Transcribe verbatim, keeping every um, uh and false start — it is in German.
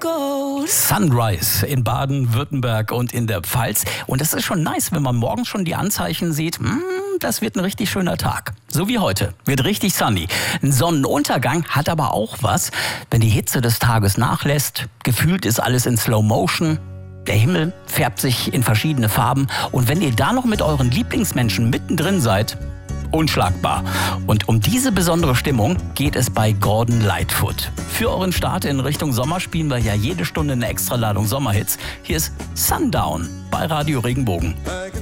Sunrise in Baden-Württemberg und in der Pfalz. Und das ist schon nice, wenn man morgens schon die Anzeichen sieht, mm, das wird ein richtig schöner Tag. So wie heute. Wird richtig sunny. Ein Sonnenuntergang hat aber auch was. Wenn die Hitze des Tages nachlässt, gefühlt ist alles in Slow Motion. Der Himmel färbt sich in verschiedene Farben. Und wenn ihr da noch mit euren Lieblingsmenschen mittendrin seid, unschlagbar. Und um diese besondere Stimmung geht es bei Gordon Lightfoot. Für euren Start in Richtung Sommer spielen wir ja jede Stunde eine Extraladung Sommerhits. Hier ist Sundown bei Radio Regenbogen.